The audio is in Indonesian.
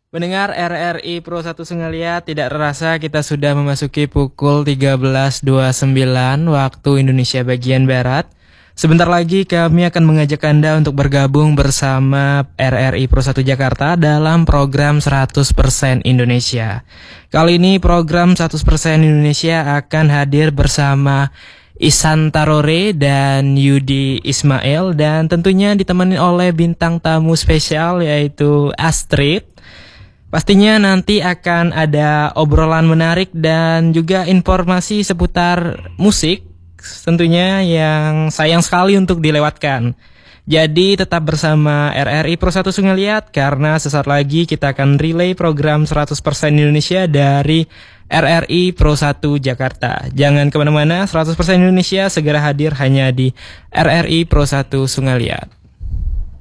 Pendengar RRI Pro 1 Sengalia, tidak terasa kita sudah memasuki pukul 13.29 waktu Indonesia bagian Barat. Sebentar lagi kami akan mengajak Anda untuk bergabung bersama RRI Pro 1 Jakarta dalam program 100% Indonesia. Kali ini program 100% Indonesia akan hadir bersama Ihsan Tarore dan Yudi Ismail, dan tentunya ditemani oleh bintang tamu spesial yaitu Astrid. Pastinya nanti akan ada obrolan menarik dan juga informasi seputar musik, tentunya yang sayang sekali untuk dilewatkan. Jadi tetap bersama RRI Pro 1 Sengalia, karena sesaat lagi kita akan relay program 100% Indonesia dari RRI Pro 1 Jakarta. Jangan kemana-mana, 100% Indonesia segera hadir hanya di RRI Pro 1 Sengalia.